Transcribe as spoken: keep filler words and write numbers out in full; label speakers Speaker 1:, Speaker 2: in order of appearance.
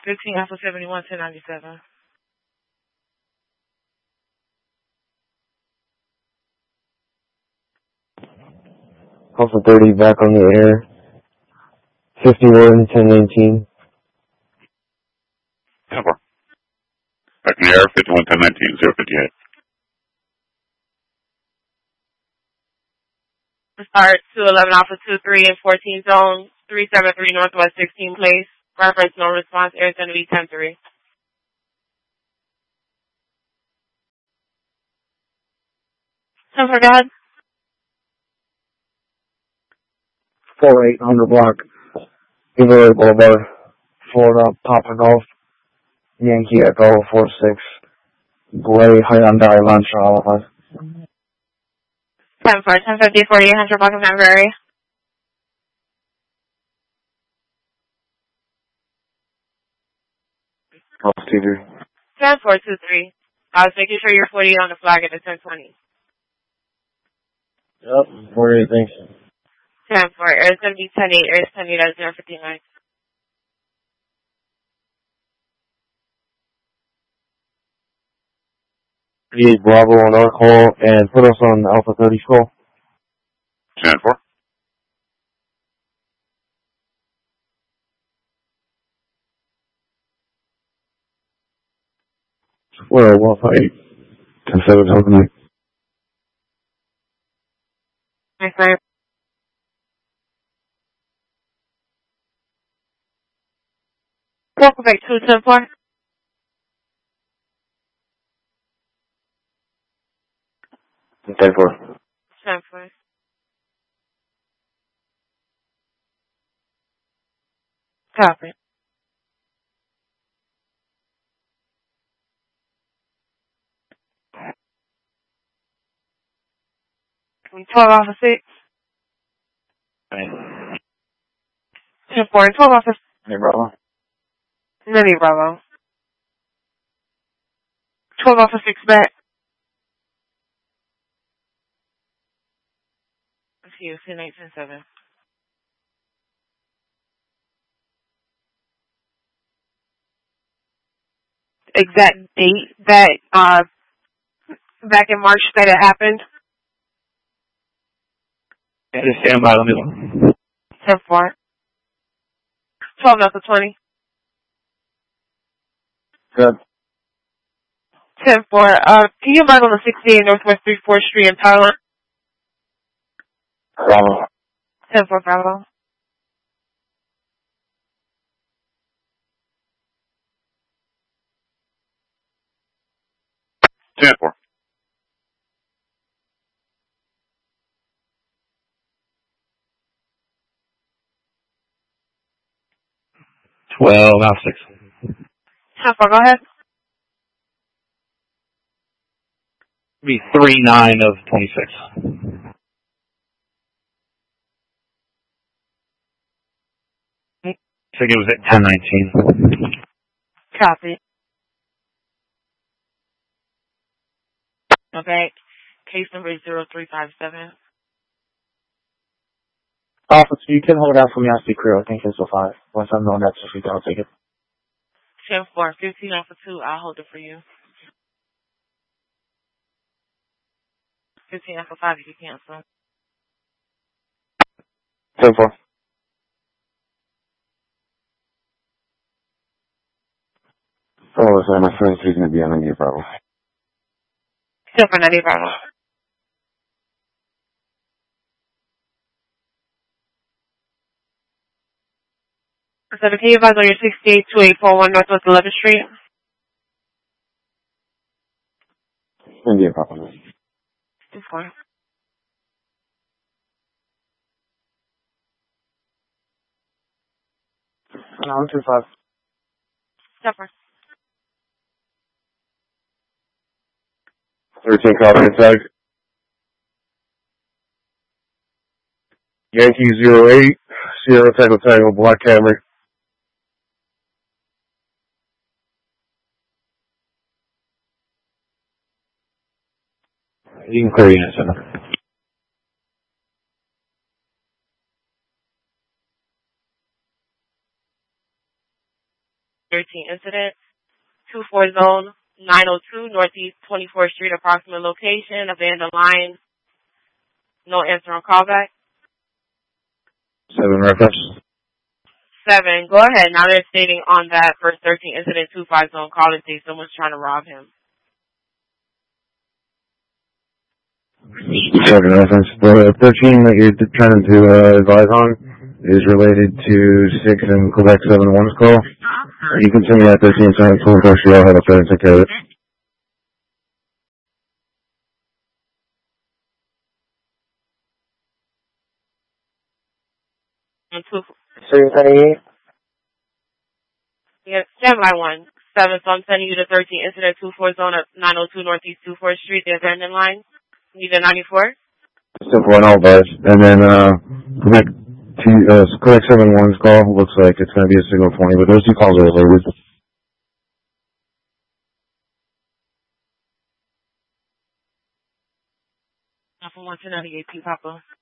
Speaker 1: fifteen Alpha seventy-one, ten ninety-seven.
Speaker 2: Alpha thirty back on the air. fifty-one, ten nineteen.
Speaker 3: ten four. Back in the air, fifty-one, ten nineteen, zero fifty-eight.
Speaker 1: Start two eleven Alpha two three and fourteen zone, three seven three Northwest sixteen place. Reference no response, air is going to be ten three. ten four, go ahead.
Speaker 2: four eight on the block. Beverly Boulevard, Florida, Papa Golf, Yankee Echo four six, Gray Hyundai Lantra Alpha.
Speaker 1: ten four, ten fifty, forty-eight hundred block of February.
Speaker 2: Alpha two three.
Speaker 1: ten four two three. I was making sure you're forty-eight on the flag at the ten twenty.
Speaker 2: Yep, forty-eight, thanks.
Speaker 1: ten four, air is going to be ten eight, air is ten eight at zero fifty-nine.
Speaker 2: thirty-eight Bravo on our call, and put us on Alpha thirty call.
Speaker 3: ten four.
Speaker 2: Well, Alpha eight. ten seven, helping you.
Speaker 1: Thanks, sir. Welcome back to ten four.
Speaker 2: ten four.
Speaker 1: ten four. Copy. twelve Alpha six.
Speaker 2: Hey.
Speaker 1: ten four, twelve Alpha six.
Speaker 2: Hey, Bravo.
Speaker 1: Many Bravo. twelve Alpha six back. Let's see, it's ten eight, ten seven. Exact date that, uh, back in March that it happened.
Speaker 2: Yeah, just stand by, let me look.
Speaker 1: ten four. twelve Alpha twenty.
Speaker 2: Good.
Speaker 1: ten four. Uh, can you mark on the sixty-eight Northwest thirty-fourth Street in Thailand?
Speaker 2: Bravo.
Speaker 1: ten four, Bravo.
Speaker 3: ten four.
Speaker 2: twelve, Alpha six.
Speaker 1: ten four, go ahead.
Speaker 2: Be three nine of twenty-six. I think it was at ten nineteen.
Speaker 1: Copy. Okay. Case number is zero three five seven.
Speaker 2: Officer, you can hold out for me. I'll see crew. I think it's a five. Once I'm known that's if I'll take it.
Speaker 1: ten four, fifteen Alpha two. I'll hold it for you. fifteen Alpha five, you can cancel.
Speaker 2: ten four. Oh, sorry, my friend's going to be on the Bravo.
Speaker 1: ten four, ninety Bravo. So can you advise on your sixty-eight two eight four one Northwest eleventh Street?
Speaker 2: India Papa.
Speaker 1: ten four.
Speaker 2: No, two five.
Speaker 1: ten four.
Speaker 2: thirteen copy tag. Yankee zero eight, Sierra Tango Tango, Black Camry. You can clear unit center.
Speaker 1: thirteen incident. two four zone, nine oh two Northeast twenty-fourth Street, approximate location, abandoned line. No answer on callback.
Speaker 2: Seven reference.
Speaker 1: Seven, go ahead. Now they're stating on that first thirteen incident, two five zone call and say someone's trying to rob him.
Speaker 2: Seven reference. The thirteen that you're trying to uh, advise on is related to six and Quebec seven one's call. You can send me that thirteen seven four four three. I'll have a third take care of it.
Speaker 1: And two.
Speaker 2: three seventy-eight.
Speaker 1: Yeah, standby one. Seven, so I'm sending you the thirteen incident, two four zone at nine oh two Northeast twenty-fourth Street, the abandoned line. Need a ninety-four?
Speaker 2: Still for an all bars. And then, uh, Quebec, two, uh, Quebec seven one's call looks like it's going to be a signal twenty, but those two calls are related.
Speaker 1: Alpha one two ninety-eight, P Papa.